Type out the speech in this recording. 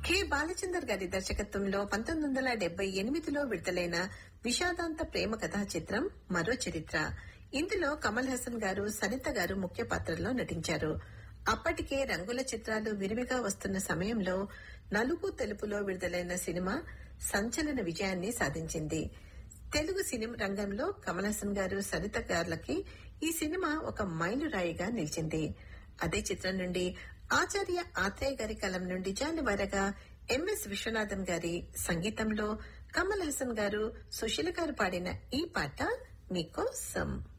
K Balachander గారి దర్శకత్వంలో 1978లో విడుదలైన విషాదాంత ప్రేమ కథా చిత్రం మరో చరిత్ర. ఇందులో కమల్ హాసన్ గారు, సరిత గారు ముఖ్య పాత్రల్లో నటించారు. అప్పటికే రంగుల చిత్రాలు విరివిగా వస్తున్న సమయంలో నలుగు తెలుపులో విడుదలైన సినిమా సంచలన విజయాన్ని సాధించింది. తెలుగు సినిమా రంగంలో కమల్ హాసన్ గారు, సరిత గారులకి ఈ సినిమా ఒక మైలురాయిగా నిలిచింది. అదే చిత్రం నుండి ఆచార్య ఆత్రేయ గారి కలం నుండి జాలువారగా ఎంఎస్ విశ్వనాథన్ గారి సంగీతంలో కమల్ హాసన్ గారు, సుశీల గారు పాడిన ఈ పాట మీకోసం.